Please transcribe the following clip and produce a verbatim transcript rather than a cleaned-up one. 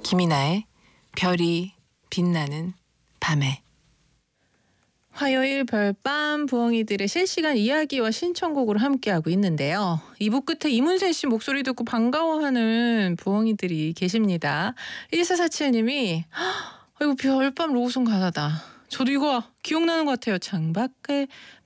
김이나의 별이 빛나는 밤에. 화요일 별밤 부엉이들의 실시간 이야기와 신청곡으로 함께하고 있는데요. 이 부 끝에 이문세 씨 목소리 듣고 반가워하는 부엉이들이 계십니다. 일사사칠 님이 아이고 별밤 로우송 가사다. 저도 이거 기억나는 것 같아요. 창밖에